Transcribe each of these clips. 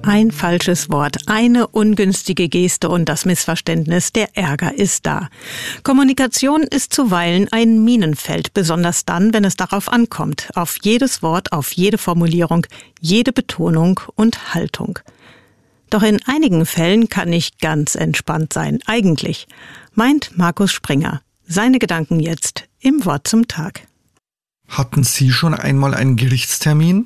Ein falsches Wort, eine ungünstige Geste und das Missverständnis, der Ärger ist da. Kommunikation ist zuweilen ein Minenfeld, besonders dann, wenn es darauf ankommt, auf jedes Wort, auf jede Formulierung, jede Betonung und Haltung. Doch in einigen Fällen kann ich ganz entspannt sein, eigentlich, meint Markus Springer. Seine Gedanken jetzt im Wort zum Tag. Hatten Sie schon einmal einen Gerichtstermin?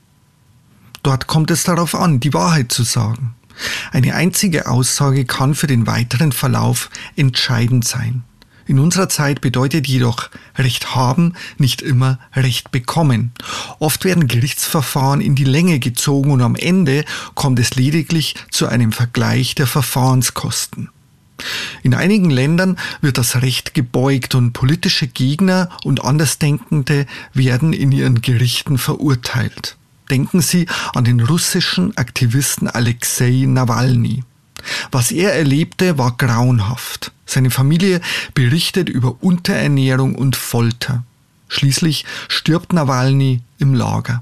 Dort kommt es darauf an, die Wahrheit zu sagen. Eine einzige Aussage kann für den weiteren Verlauf entscheidend sein. In unserer Zeit bedeutet jedoch Recht haben nicht immer Recht bekommen. Oft werden Gerichtsverfahren in die Länge gezogen und am Ende kommt es lediglich zu einem Vergleich der Verfahrenskosten. In einigen Ländern wird das Recht gebeugt und politische Gegner und Andersdenkende werden in ihren Gerichten verurteilt. Denken Sie an den russischen Aktivisten Alexei Nawalny. Was er erlebte, war grauenhaft. Seine Familie berichtet über Unterernährung und Folter. Schließlich stirbt Nawalny im Lager.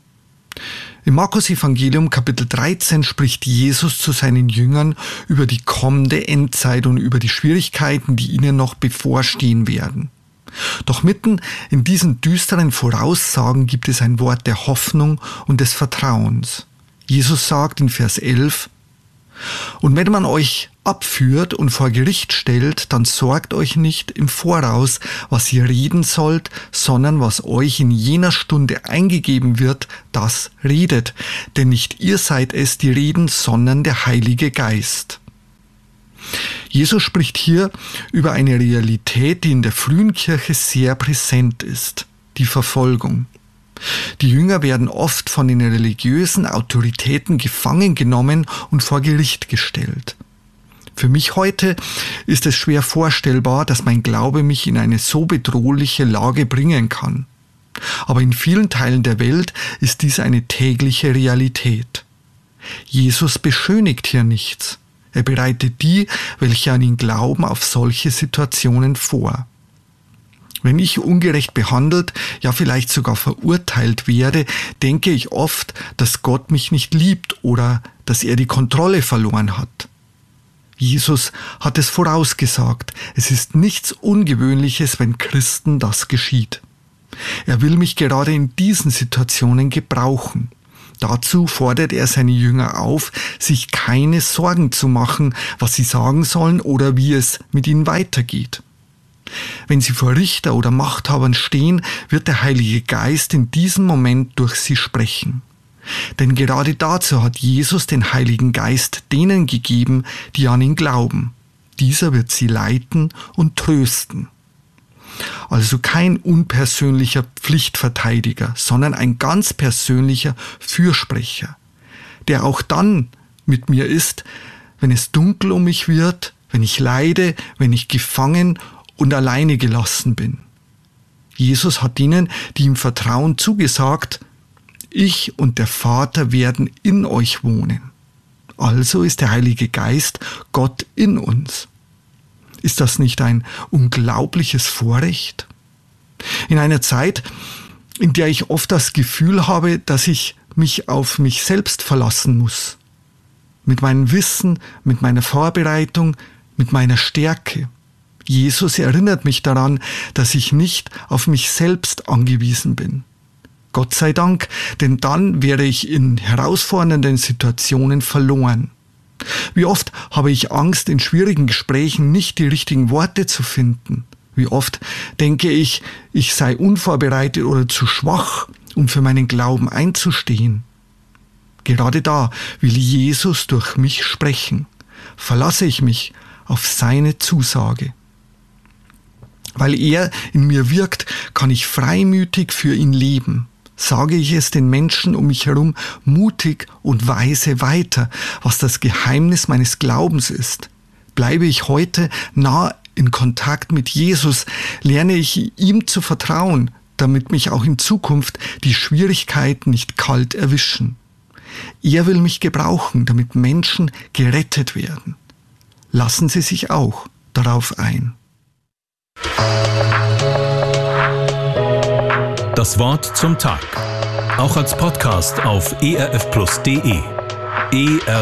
Im Markus-Evangelium Kapitel 13 spricht Jesus zu seinen Jüngern über die kommende Endzeit und über die Schwierigkeiten, die ihnen noch bevorstehen werden. Doch mitten in diesen düsteren Voraussagen gibt es ein Wort der Hoffnung und des Vertrauens. Jesus sagt in Vers 11: Und wenn man euch abführt und vor Gericht stellt, dann sorgt euch nicht im Voraus, was ihr reden sollt, sondern was euch in jener Stunde eingegeben wird, das redet. Denn nicht ihr seid es, die reden, sondern der Heilige Geist. Jesus spricht hier über eine Realität, die in der frühen Kirche sehr präsent ist: die Verfolgung. Die Jünger werden oft von den religiösen Autoritäten gefangen genommen und vor Gericht gestellt. Für mich heute ist es schwer vorstellbar, dass mein Glaube mich in eine so bedrohliche Lage bringen kann. Aber in vielen Teilen der Welt ist dies eine tägliche Realität. Jesus beschönigt hier nichts. Er bereitet die, welche an ihn glauben, auf solche Situationen vor. Wenn ich ungerecht behandelt, ja vielleicht sogar verurteilt werde, denke ich oft, dass Gott mich nicht liebt oder dass er die Kontrolle verloren hat. Jesus hat es vorausgesagt. Es ist nichts Ungewöhnliches, wenn Christen das geschieht. Er will mich gerade in diesen Situationen gebrauchen. Dazu fordert er seine Jünger auf, sich keine Sorgen zu machen, was sie sagen sollen oder wie es mit ihnen weitergeht. Wenn sie vor Richter oder Machthabern stehen, wird der Heilige Geist in diesem Moment durch sie sprechen. Denn gerade dazu hat Jesus den Heiligen Geist denen gegeben, die an ihn glauben. Dieser wird sie leiten und trösten. Also kein unpersönlicher Pflichtverteidiger, sondern ein ganz persönlicher Fürsprecher, der auch dann mit mir ist, wenn es dunkel um mich wird, wenn ich leide, wenn ich gefangen und alleine gelassen bin. Jesus hat ihnen, die ihm vertrauen, zugesagt: Ich und der Vater werden in euch wohnen. Also ist der Heilige Geist Gott in uns. Ist das nicht ein unglaubliches Vorrecht? In einer Zeit, in der ich oft das Gefühl habe, dass ich mich auf mich selbst verlassen muss. Mit meinem Wissen, mit meiner Vorbereitung, mit meiner Stärke. Jesus erinnert mich daran, dass ich nicht auf mich selbst angewiesen bin. Gott sei Dank, denn dann wäre ich in herausfordernden Situationen verloren. Wie oft habe ich Angst, in schwierigen Gesprächen nicht die richtigen Worte zu finden? Wie oft denke ich, ich sei unvorbereitet oder zu schwach, um für meinen Glauben einzustehen? Gerade da will Jesus durch mich sprechen. Verlasse ich mich auf seine Zusage. Weil er in mir wirkt, kann ich freimütig für ihn leben. Sage ich es den Menschen um mich herum mutig und weise weiter, was das Geheimnis meines Glaubens ist. Bleibe ich heute nah in Kontakt mit Jesus, lerne ich ihm zu vertrauen, damit mich auch in Zukunft die Schwierigkeiten nicht kalt erwischen. Er will mich gebrauchen, damit Menschen gerettet werden. Lassen Sie sich auch darauf ein. Das Wort zum Tag. Auch als Podcast auf erfplus.de. ER